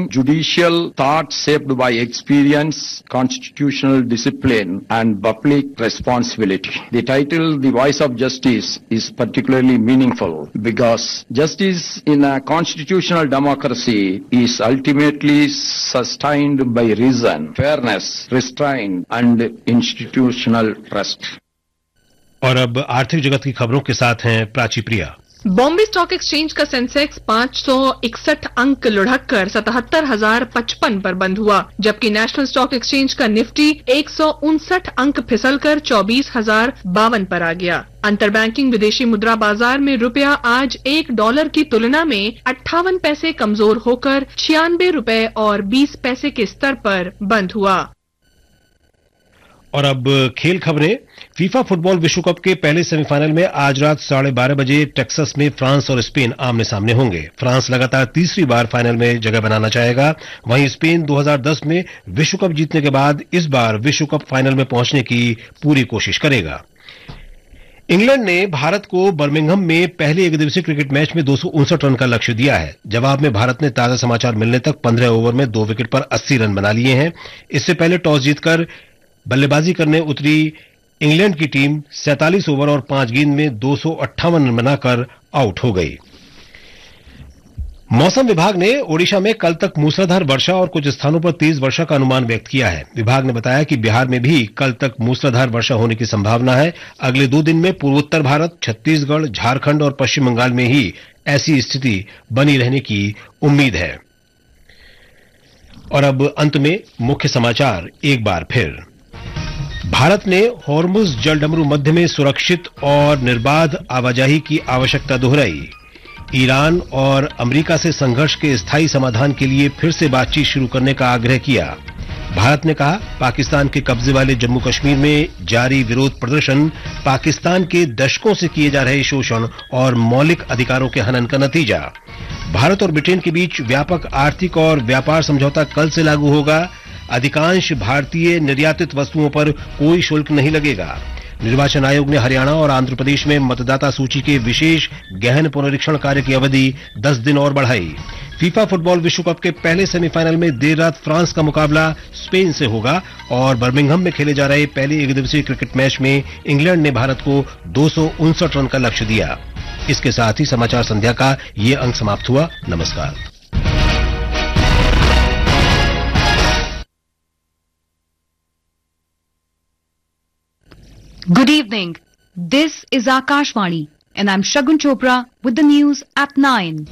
Judicial thought shaped by experience, constitutional discipline, and public responsibility. The title, The Voice of Justice, is particularly meaningful because justice in a constitutional democracy is ultimately sustained by reason, fairness, restraint, and institutional trust. और अब आर्थिक जगत की खबरों के साथ हैं प्राची प्रिया। Bombay stock exchange का सेंसेक्स 561 अंक लुढ़ककर 77,055 पर बंद हुआ, जबकि नेशनल स्टॉक एक्सचेंज का निफ्टी 159 अंक फिसलकर 24,052 पर आ गया। अंतरबैंकिंग विदेशी मुद्रा बाजार में रुपया आज $1 की तुलना में 58 पैसे कमजोर होकर 96 रुपए और 20 पैसे के स्तर पर बंद हुआ। और अब खेल खबरें। फीफा फुटबॉल विश्व कप के पहले सेमीफाइनल में आज रात 12:30 बजे टेक्सास में फ्रांस और स्पेन आमने सामने होंगे। फ्रांस लगातार तीसरी बार फाइनल में जगह बनाना चाहेगा, वहीं स्पेन 2010 में विश्व कप जीतने के बाद इस बार विश्व कप फाइनल में पहुंचने की पूरी कोशिश करेगा। इंग्लैंड ने भारत को बर्मिंघम में पहले एकदिवसीय क्रिकेट मैच में 259 रन का लक्ष्य दिया है। जवाब में भारत ने ताजा समाचार मिलने तक 15 ओवर में 2 विकेट पर 80 रन बना लिए हैं। इससे पहले टॉस जीतकर बल्लेबाजी करने उतरी इंग्लैंड की टीम 47 ओवर और 5 गेंद में 258 रन बनाकर आउट हो गई। मौसम विभाग ने ओडिशा में कल तक मूसलाधार वर्षा और कुछ स्थानों पर तेज वर्षा का अनुमान व्यक्त किया है। विभाग ने बताया कि बिहार में भी कल तक मूसलाधार वर्षा होने की संभावना है। अगले 2 दिन में पूर्वोत्तर भारत, छत्तीसगढ़, झारखंड और पश्चिम बंगाल में ही ऐसी स्थिति बनी रहने की उम्मीद है। और अब अंत में मुख्य समाचार एक बार फिर। भारत ने हॉर्मुज जलडमरू मध्य में सुरक्षित और निर्बाध आवाजाही की आवश्यकता दोहराई। ईरान और अमेरिका से संघर्ष के स्थायी समाधान के लिए फिर से बातचीत शुरू करने का आग्रह किया। भारत ने कहा, पाकिस्तान के कब्जे वाले जम्मू कश्मीर में जारी विरोध प्रदर्शन पाकिस्तान के दशकों से किए जा रहे शोषण और मौलिक अधिकारों के हनन का नतीजा। भारत और ब्रिटेन के बीच व्यापक आर्थिक और व्यापार समझौता कल से लागू होगा। अधिकांश भारतीय निर्यातित वस्तुओं पर कोई शुल्क नहीं लगेगा। निर्वाचन आयोग ने हरियाणा और आंध्र प्रदेश में मतदाता सूची के विशेष गहन पुनरीक्षण कार्य की अवधि 10 दिन और बढ़ाई। फीफा फुटबॉल विश्व कप के पहले सेमीफाइनल में देर रात फ्रांस का मुकाबला स्पेन से होगा और बर्मिंघम में खेले जा रहे पहले एकदिवसीय क्रिकेट मैच में इंग्लैंड ने भारत को 259 रन का लक्ष्य दिया। इसके साथ ही समाचार संध्या का ये अंक समाप्त हुआ। नमस्कार। Good evening. This is Akashvani and I'm Shagun Chopra with the news at 9.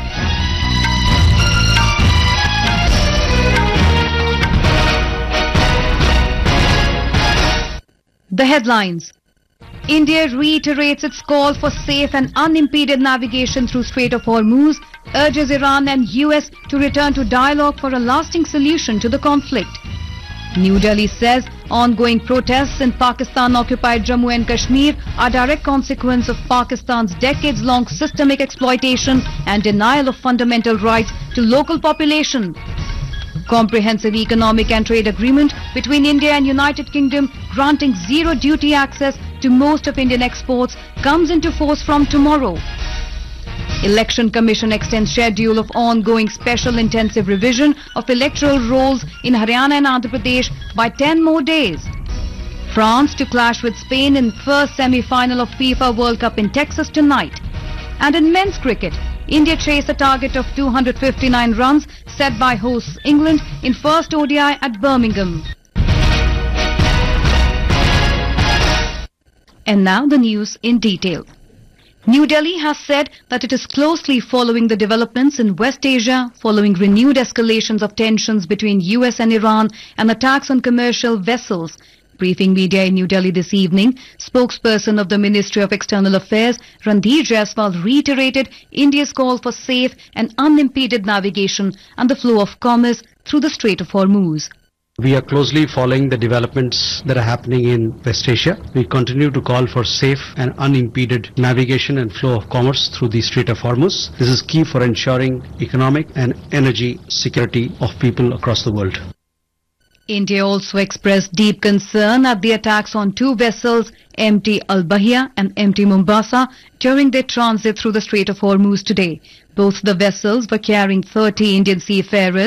The headlines. India reiterates its call for safe and unimpeded navigation through Strait of Hormuz, urges Iran and US to return to dialogue for a lasting solution to the conflict. New Delhi says ongoing protests in Pakistan-occupied Jammu and Kashmir are direct consequence of Pakistan's decades-long systemic exploitation and denial of fundamental rights to local population. Comprehensive economic and trade agreement between India and United Kingdom granting zero duty access to most of Indian exports comes into force from tomorrow. Election Commission extends schedule of ongoing special intensive revision of electoral rolls in Haryana and Andhra Pradesh by 10 more days. France to clash with Spain in first semi-final of FIFA World Cup in Texas tonight. And in men's cricket, India chased a target of 259 runs set by hosts England in first ODI at Birmingham. And now the news in detail. New Delhi has said that it is closely following the developments in West Asia following renewed escalations of tensions between US and Iran and attacks on commercial vessels. Briefing media in New Delhi this evening, spokesperson of the Ministry of External Affairs, Randhir Jaiswal, reiterated India's call for safe and unimpeded navigation and the flow of commerce through the Strait of Hormuz. We are closely following the developments that are happening in West Asia. We continue to call for safe and unimpeded navigation and flow of commerce through the Strait of Hormuz. This is key for ensuring economic and energy security of people across the world. India also expressed deep concern at the attacks on 2 vessels, MT Al-Bahia and MT Mombasa, during their transit through the Strait of Hormuz today. Both the vessels were carrying 30 Indian seafarers